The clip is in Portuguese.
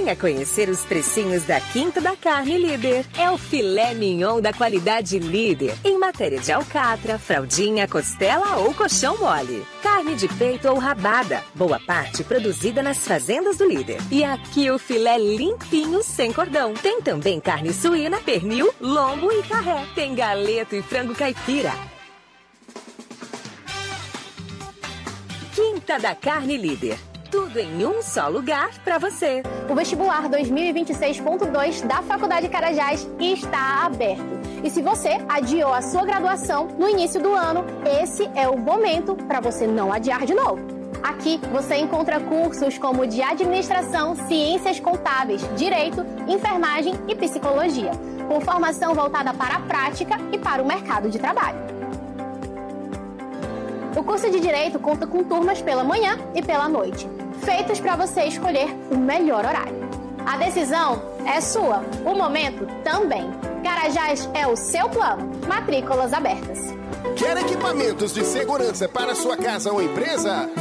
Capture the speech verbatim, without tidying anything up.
Venha conhecer os precinhos da Quinta da Carne Líder. É o filé mignon da qualidade Líder, em matéria de alcatra, fraldinha, costela ou colchão mole. Carne de peito ou rabada, boa parte produzida nas fazendas do Líder. E aqui o filé limpinho, sem cordão. Tem também carne suína, pernil, lombo e carré. Tem galeto e frango caipira. Quinta da Carne Líder. Tudo em um só lugar para você. O vestibular dois mil e vinte e seis ponto dois da Faculdade Carajás está aberto. E se você adiou a sua graduação no início do ano, esse é o momento para você não adiar de novo. Aqui você encontra cursos como de administração, ciências contábeis, direito, enfermagem e psicologia, com formação voltada para a prática e para o mercado de trabalho. O curso de Direito conta com turmas pela manhã e pela noite, feitos para você escolher o melhor horário. A decisão é sua, o momento também. Carajás é o seu plano. Matrículas abertas. Quer equipamentos de segurança para sua casa ou empresa?